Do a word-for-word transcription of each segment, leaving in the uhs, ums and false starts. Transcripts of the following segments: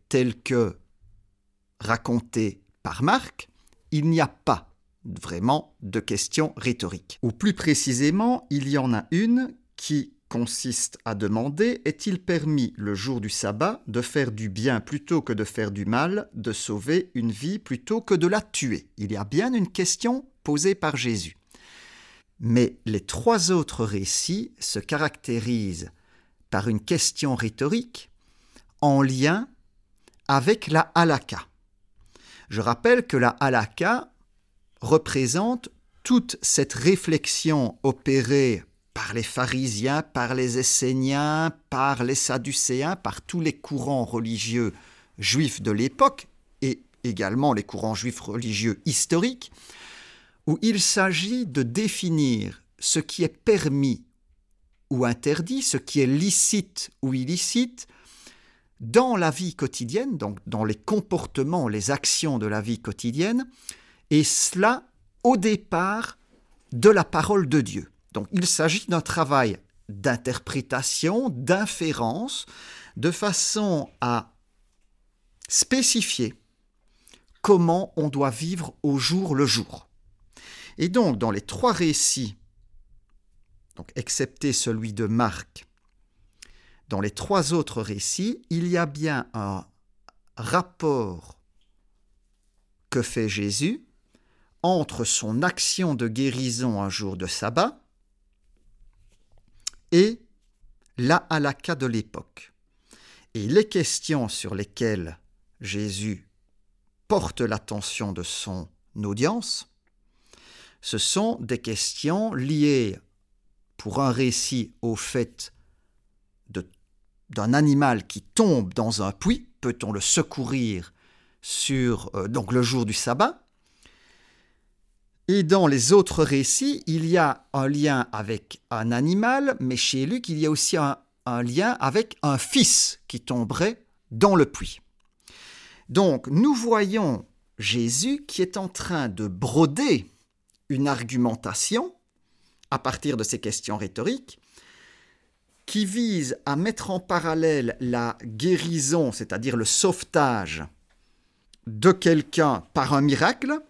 tel que raconté par Marc, il n'y a pas vraiment de question rhétorique. Ou plus précisément, il y en a une qui consiste à demander « Est-il permis le jour du sabbat de faire du bien plutôt que de faire du mal, de sauver une vie plutôt que de la tuer ?» Il y a bien une question posée par Jésus. Mais les trois autres récits se caractérisent par une question rhétorique en lien avec la halakha. Je rappelle que la halakha représente toute cette réflexion opérée par les pharisiens, par les esséniens, par les sadducéens, par tous les courants religieux juifs de l'époque et également les courants juifs religieux historiques, où il s'agit de définir ce qui est permis ou interdit, ce qui est licite ou illicite, dans la vie quotidienne, donc dans les comportements, les actions de la vie quotidienne, et cela au départ de la parole de Dieu. Donc il s'agit d'un travail d'interprétation, d'inférence, de façon à spécifier comment on doit vivre au jour le jour. Et donc dans les trois récits, donc excepté celui de Marc, dans les trois autres récits, il y a bien un rapport que fait Jésus entre son action de guérison un jour de sabbat et la halakha de l'époque. Et les questions sur lesquelles Jésus porte l'attention de son audience, ce sont des questions liées, pour un récit, au fait de d'un animal qui tombe dans un puits, peut-on le secourir sur euh, donc le jour du sabbat? Et dans les autres récits, il y a un lien avec un animal, mais chez Luc, il y a aussi un, un lien avec un fils qui tomberait dans le puits. Donc, nous voyons Jésus qui est en train de broder une argumentation à partir de ces questions rhétoriques, qui vise à mettre en parallèle la guérison, c'est-à-dire le sauvetage de quelqu'un par un miracle,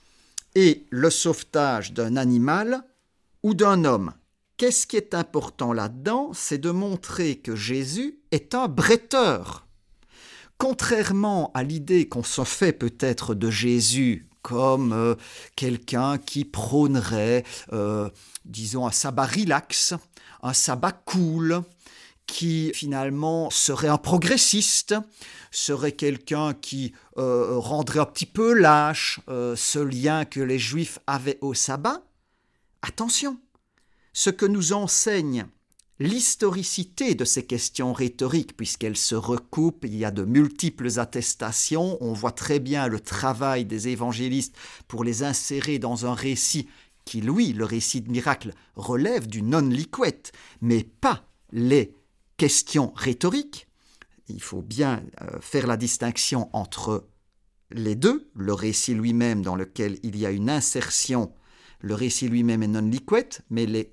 et le sauvetage d'un animal ou d'un homme. Qu'est-ce qui est important là-dedans? C'est de montrer que Jésus est un bretteur. Contrairement à l'idée qu'on se fait peut-être de Jésus comme euh, quelqu'un qui prônerait, euh, disons, un sabbat relax, un sabbat cool, qui finalement serait un progressiste, serait quelqu'un qui euh, rendrait un petit peu lâche euh, ce lien que les Juifs avaient au sabbat. Attention, ce que nous enseigne l'historicité de ces questions rhétoriques, puisqu'elles se recoupent, il y a de multiples attestations, on voit très bien le travail des évangélistes pour les insérer dans un récit qui, lui, le récit de miracle, relève du non-liquet, mais pas les questions rhétoriques. Il faut bien euh, faire la distinction entre les deux, le récit lui-même dans lequel il y a une insertion, le récit lui-même est non-liquet, mais les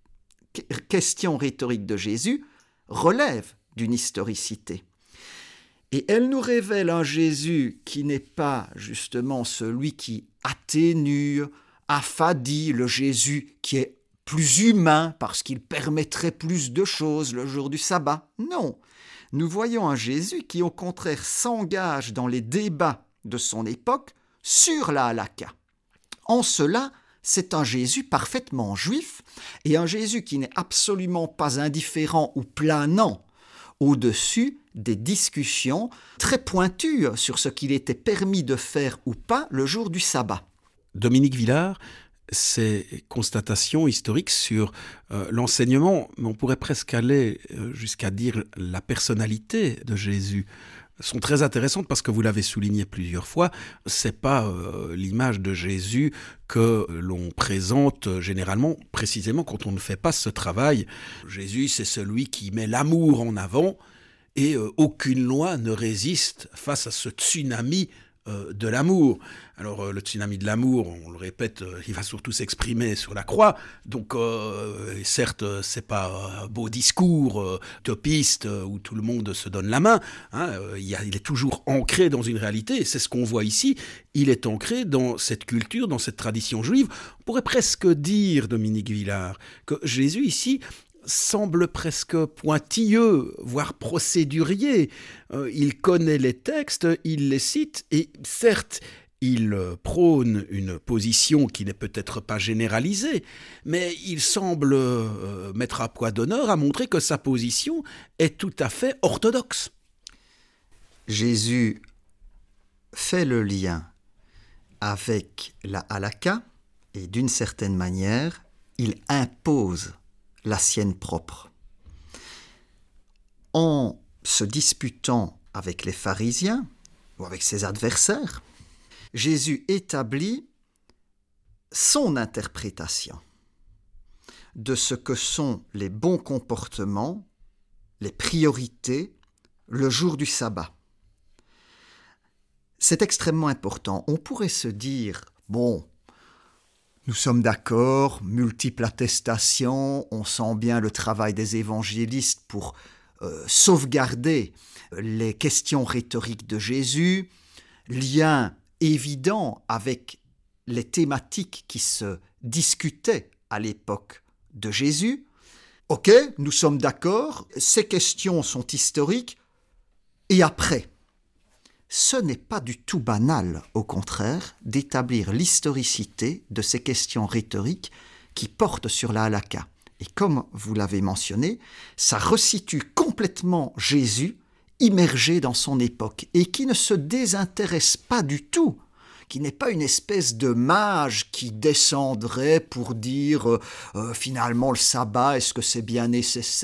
questions rhétoriques de Jésus relèvent d'une historicité. Et elle nous révèle un Jésus qui n'est pas justement celui qui atténue, affadit, le Jésus qui est plus humain parce qu'il permettrait plus de choses le jour du sabbat. Non, nous voyons un Jésus qui au contraire s'engage dans les débats de son époque sur la halakha. En cela, c'est un Jésus parfaitement juif et un Jésus qui n'est absolument pas indifférent ou planant au-dessus des discussions très pointues sur ce qu'il était permis de faire ou pas le jour du sabbat. Dominique Villard, ces constatations historiques sur euh, l'enseignement, mais on pourrait presque aller euh, jusqu'à dire la personnalité de Jésus, sont très intéressantes parce que vous l'avez souligné plusieurs fois, c'est pas euh, l'image de Jésus que l'on présente généralement, précisément quand on ne fait pas ce travail. Jésus, c'est celui qui met l'amour en avant et euh, aucune loi ne résiste face à ce tsunami euh, de l'amour. Alors euh, le tsunami de l'amour, on le répète, euh, il va surtout s'exprimer sur la croix. Donc euh, certes, c'est pas un beau discours euh, utopiste euh, où tout le monde se donne la main. Hein, euh, il, y a, il est toujours ancré dans une réalité. Et c'est ce qu'on voit ici. Il est ancré dans cette culture, dans cette tradition juive. On pourrait presque dire, Dominique Villard, que Jésus ici semble presque pointilleux, voire procédurier. Euh, il connaît les textes, il les cite, et certes, il prône une position qui n'est peut-être pas généralisée, mais il semble euh, mettre à poids d'honneur à montrer que sa position est tout à fait orthodoxe. Jésus fait le lien avec la halakha, et d'une certaine manière, il impose la sienne propre. En se disputant avec les pharisiens ou avec ses adversaires, Jésus établit son interprétation de ce que sont les bons comportements, les priorités, le jour du sabbat. C'est extrêmement important. On pourrait se dire, bon, nous sommes d'accord, multiples attestations, on sent bien le travail des évangélistes pour euh, sauvegarder les questions rhétoriques de Jésus, lien évident avec les thématiques qui se discutaient à l'époque de Jésus. Ok, nous sommes d'accord, ces questions sont historiques, et après ? Ce n'est pas du tout banal, au contraire, d'établir l'historicité de ces questions rhétoriques qui portent sur la halakha. Et comme vous l'avez mentionné, ça resitue complètement Jésus immergé dans son époque et qui ne se désintéresse pas du tout, qui n'est pas une espèce de mage qui descendrait pour dire euh, euh, finalement le sabbat, est-ce que c'est bien nécessaire ?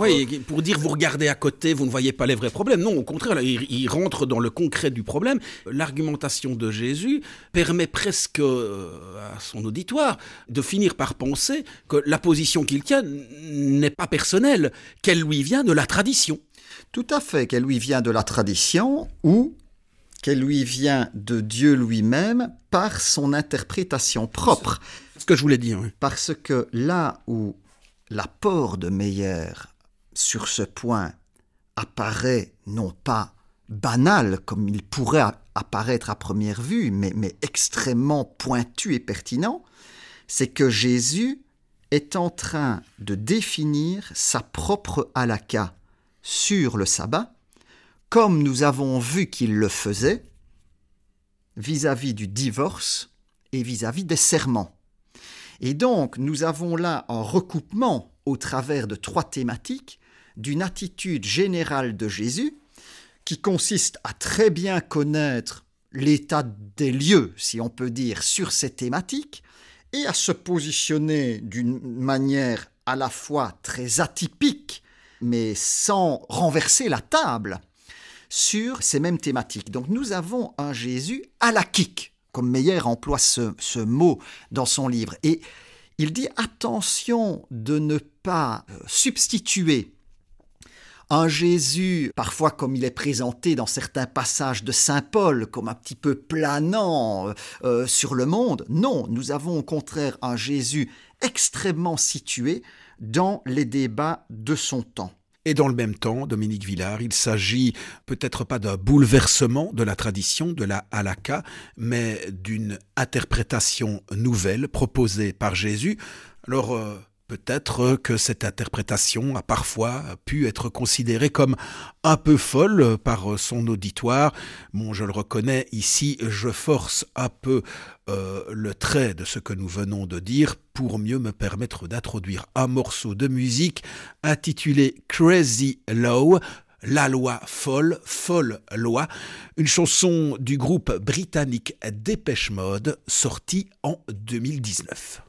Oui, pour dire vous regardez à côté, vous ne voyez pas les vrais problèmes. Non, au contraire, il, il rentre dans le concret du problème. L'argumentation de Jésus permet presque euh, à son auditoire de finir par penser que la position qu'il tient n'est pas personnelle, qu'elle lui vient de la tradition. Tout à fait, qu'elle lui vient de la tradition ou qu'elle lui vient de Dieu lui-même par son interprétation propre. C'est ce que je voulais dire. Oui. Parce que là où l'apport de Meyer sur ce point apparaît non pas banal comme il pourrait apparaître à première vue, mais, mais extrêmement pointu et pertinent, c'est que Jésus est en train de définir sa propre halakha sur le sabbat, comme nous avons vu qu'il le faisait vis-à-vis du divorce et vis-à-vis des serments. Et donc, nous avons là un recoupement au travers de trois thématiques d'une attitude générale de Jésus qui consiste à très bien connaître l'état des lieux, si on peut dire, sur ces thématiques et à se positionner d'une manière à la fois très atypique, mais sans renverser la table, sur ces mêmes thématiques. Donc nous avons un Jésus halakhique, comme Meyer emploie ce, ce mot dans son livre. Et il dit attention de ne pas substituer un Jésus, parfois comme il est présenté dans certains passages de Saint Paul, comme un petit peu planant euh, sur le monde. Non, nous avons au contraire un Jésus extrêmement situé dans les débats de son temps. Et dans le même temps, Dominique Villard, il s'agit peut-être pas d'un bouleversement de la tradition, de la halakha, mais d'une interprétation nouvelle proposée par Jésus. Alors, euh, peut-être que cette interprétation a parfois pu être considérée comme un peu folle par son auditoire. Bon, je le reconnais, ici, je force un peu euh, le trait de ce que nous venons de dire pour mieux me permettre d'introduire un morceau de musique intitulé Crazy Law, la loi folle, folle loi, une chanson du groupe britannique Depeche Mode sortie en deux mille dix-neuf.